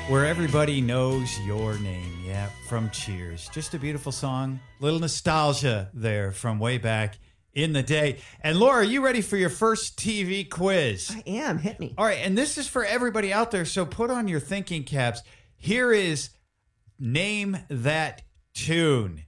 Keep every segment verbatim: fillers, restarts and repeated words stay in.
Where everybody knows your name. Yeah, from Cheers. Just a beautiful song. Little nostalgia there from way back in the day. And Laura, are you ready for your first T V quiz? I am. Hit me. All right, and this is for everybody out there, so put on your thinking caps. Here is Name That Tune.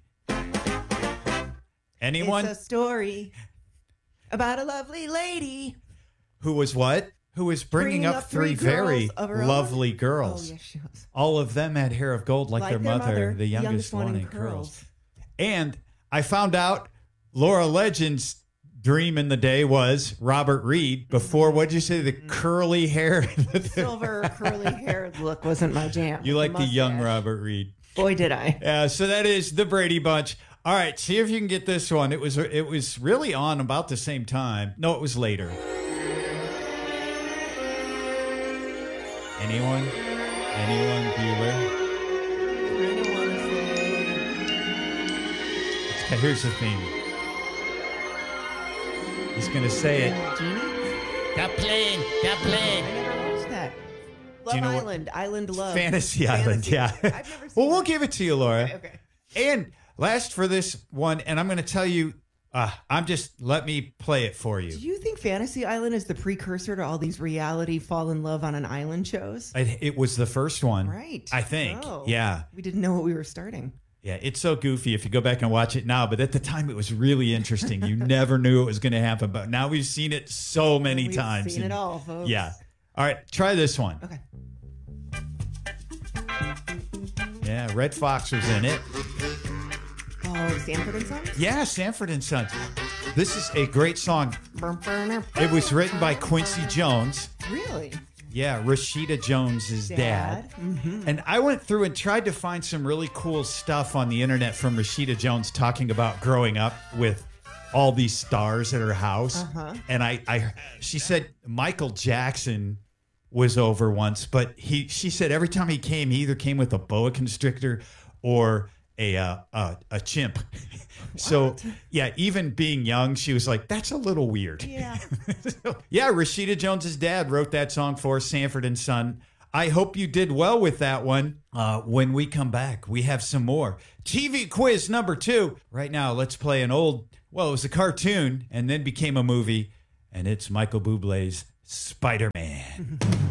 Anyone? It's a story about a lovely lady. Who was what? Who was bringing, Bringing up, up three, three very girls of her own? lovely girls. Oh, yes, she was. All of them had hair of gold like, Like their, their mother, mother, the youngest, one, in curls. curls. And I found out Laura Legend's dream in the day was Robert Reed before, what'd you say, the curly hair? Silver curly hair look wasn't my jam. You like the young mustache. Robert Reed. Boy, did I. Yeah, so that is the Brady Bunch. All right, see if you can get this one. It was it was really on about the same time. No, it was later. Anyone? Anyone? Bueller? I don't want to say. Okay, here's the theme. He's going to say it. Genie? Kaplane, Kaplane. I never watched that. Love you know what- Island. Island Love. Fantasy Island, Fantasy. yeah. I've never seen Well, we'll that. give it to you, Laura. Okay, okay. And last for this one, and I'm going to tell you, uh, I'm just, let me play it for you. Do you think Fantasy Island is the precursor to all these reality fall in love on an island shows? It, it was the first one. Right. I think. Oh. Yeah. We didn't know what we were starting. Yeah, it's so goofy if you go back and watch it now, but at the time it was really interesting. You never knew it was going to happen, but now we've seen it so many We've times. seen and- it all, folks. Yeah. All right, try this one. Okay. Yeah, Red Fox was in it. Oh, Sanford and Sons? Yeah, Sanford and Sons. This is a great song. It was written by Quincy Jones. Really? Yeah, Rashida Jones's dad. Dad. Mm-hmm. And I went through and tried to find some really cool stuff on the internet from Rashida Jones talking about growing up with all these stars at her house. Uh-huh. And I, I, she said Michael Jackson was over once, but he, she said every time he came, he either came with a boa constrictor or a uh, uh, a chimp. So yeah, even being young, she was like, "That's a little weird." Yeah. So, yeah, Rashida Jones's dad wrote that song for Sanford and Son. I hope you did well with that one. Uh, when we come back, we have some more T V quiz number two. Right now, let's play an old. Well, it was a cartoon and then became a movie, and it's Michael Bublé's Spider-Man.